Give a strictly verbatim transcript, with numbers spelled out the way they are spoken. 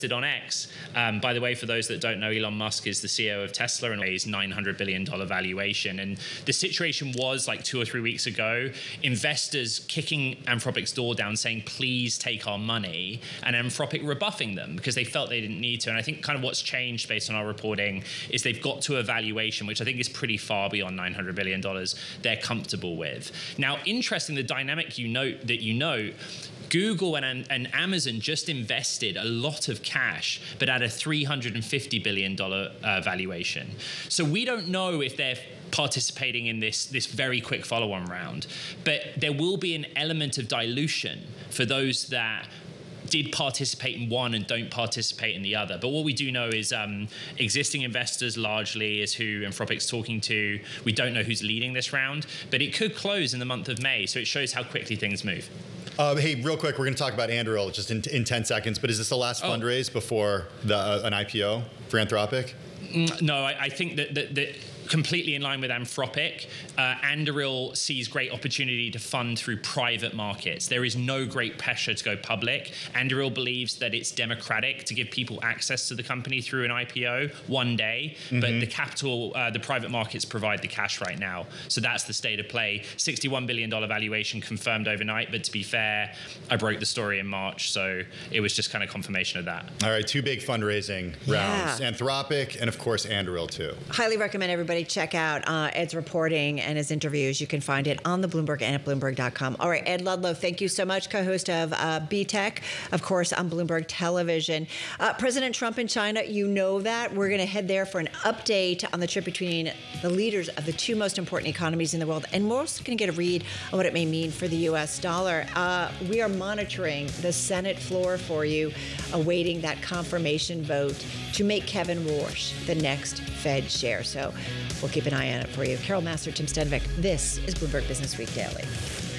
on X. Um, by the way, for those that don't know, Elon Musk is the C E O of Tesla and raised nine hundred billion dollars valuation. And the situation was like two or three weeks ago, investors kicking Anthropic's door down saying, please take our money, and Anthropic rebuffing them because they felt they didn't need to. And I think kind of what's changed based on our reporting is they've got to a valuation, which I think is pretty far beyond nine hundred billion dollars they're comfortable with. Now, interesting, the dynamic you note that you note, Google and, and Amazon just invested a lot of cash, but at a three hundred fifty billion dollars uh, valuation. So we don't know if they're participating in this, this very quick follow-on round, but there will be an element of dilution for those that did participate in one and don't participate in the other. But what we do know is um, existing investors largely is who Anthropic's talking to. We don't know who's leading this round, but it could close in the month of May, so it shows how quickly things move. Uh, hey, real quick, we're going to talk about Anduril just in, in ten seconds, but is this the last oh. fundraise before the, uh, an I P O for Anthropic? No, I, I think that, that, that completely in line with Anthropic, uh, Anduril sees great opportunity to fund through private markets. There is no great pressure to go public. Anduril believes that it's democratic to give people access to the company through an I P O one day, mm-hmm. but the capital, uh, the private markets provide the cash right now. So that's the state of play. sixty-one billion dollars valuation confirmed overnight, but to be fair, I broke the story in March, so it was just kind of confirmation of that. All right, two big fundraising rounds, yeah. Anthropic and of course Anduril too. Highly recommend everybody check out uh, Ed's reporting and his interviews. You can find it on the Bloomberg and at Bloomberg dot com. All right, Ed Ludlow, thank you so much, co-host of uh, B Tech, of course, on Bloomberg Television. Uh, President Trump in China, you know that. We're going to head there for an update on the trip between the leaders of the two most important economies in the world, and we're also going to get a read on what it may mean for the U S dollar. Uh, we are monitoring the Senate floor for you, awaiting that confirmation vote to make Kevin Warsh the next Fed chair. So we'll keep an eye on it for you. Carol Massar, Tim Stenvick. This is Bloomberg Business Week Daily.